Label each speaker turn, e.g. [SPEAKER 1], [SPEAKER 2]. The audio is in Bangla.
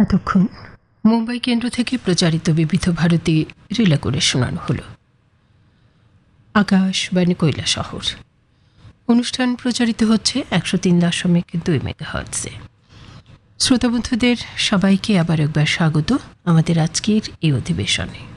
[SPEAKER 1] এতক্ষণ মুম্বাই কেন্দ্র থেকে প্রচারিত বিবিধ ভারতী রিলে করে শোনানো হলো আকাশবাণী কৈলাসহর। অনুষ্ঠান প্রচারিত হচ্ছে 103.2 মেগাহার্টজে। শ্রোতাবন্ধুদের সবাইকে আবার একবার স্বাগত আমাদের আজকের এই অধিবেশনে।